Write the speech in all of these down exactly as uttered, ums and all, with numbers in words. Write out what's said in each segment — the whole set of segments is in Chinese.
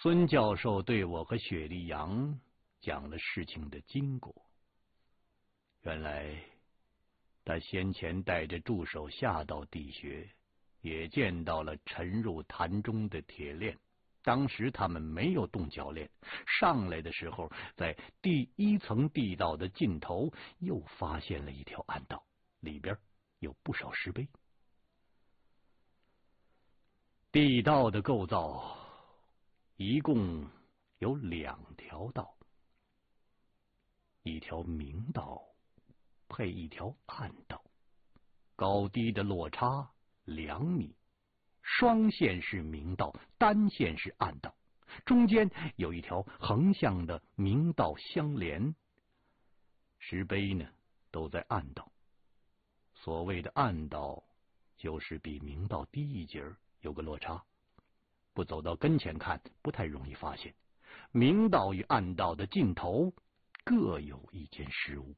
孙教授对我和雪莉杨讲了事情的经过。原来他先前带着助手下到地穴，也见到了沉入潭中的铁链。当时他们没有动铰链，上来的时候，在第一层地道的尽头又发现了一条暗道，里边有不少石碑。地道的构造一共有两条道，一条明道配一条暗道，高低的落差两米，双线是明道，单线是暗道，中间有一条横向的明道相连。石碑呢都在暗道，所谓的暗道就是比明道低一截，有个落差，不走到跟前看不太容易发现。明道与暗道的尽头各有一间石屋。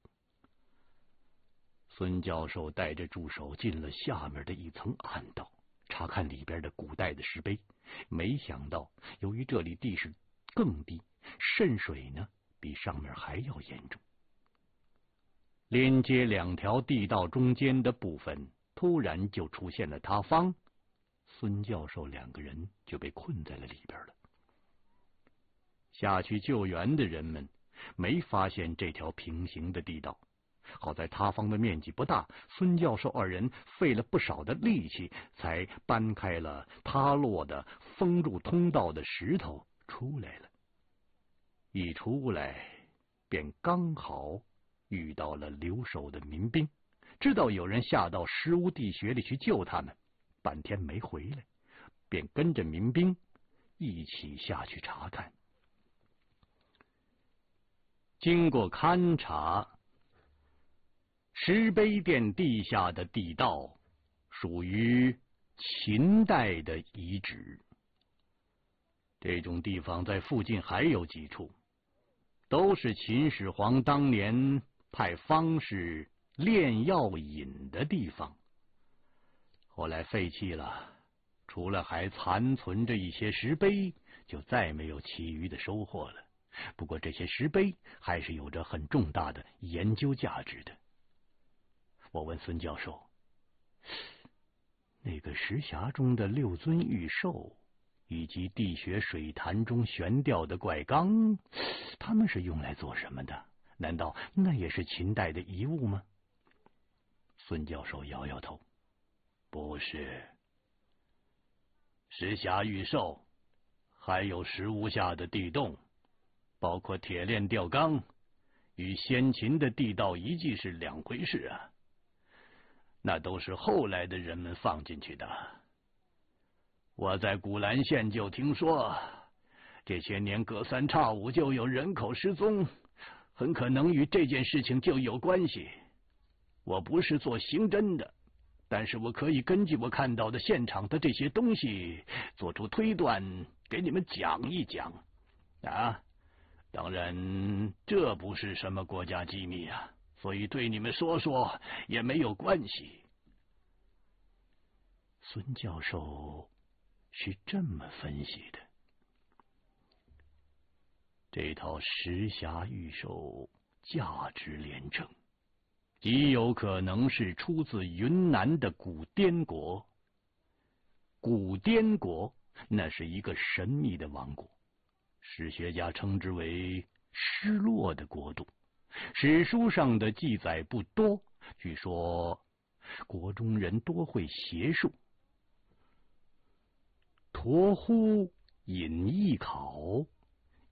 孙教授带着助手进了下面的一层暗道，查看里边的古代的石碑。没想到由于这里地势更低，渗水呢比上面还要严重。连接两条地道中间的部分突然就出现了塌方，孙教授两个人就被困在了里边了。下去救援的人们没发现这条平行的地道，好在塌方的面积不大，孙教授二人费了不少的力气，才搬开了塌落的封住通道的石头出来了。一出来便刚好遇到了留守的民兵，知道有人下到石屋地穴里去救他们，半天没回来，便跟着民兵一起下去查看。经过勘察，石碑殿地下的地道属于秦代的遗址。这种地方在附近还有几处，都是秦始皇当年派方士炼药引的地方，后来废弃了，除了还残存着一些石碑，就再没有其余的收获了。不过这些石碑还是有着很重大的研究价值的。我问孙教授，那个石匣中的六尊玉兽以及地穴水潭中悬吊的怪缸，他们是用来做什么的？难道那也是秦代的遗物吗？孙教授摇摇头，不是。石匣玉兽还有石屋下的地洞，包括铁链吊缸，与先秦的地道遗迹是两回事啊。那都是后来的人们放进去的。我在古兰县就听说，这些年隔三差五就有人口失踪，很可能与这件事情就有关系。我不是做刑侦的，但是我可以根据我看到的现场的这些东西做出推断，给你们讲一讲啊。当然这不是什么国家机密啊，所以对你们说说也没有关系。孙教授是这么分析的，这套石匣玉兽价值连城，极有可能是出自云南的古滇国。古滇国那是一个神秘的王国，史学家称之为失落的国度。史书上的记载不多，据说国中人多会邪术。驼呼引艺考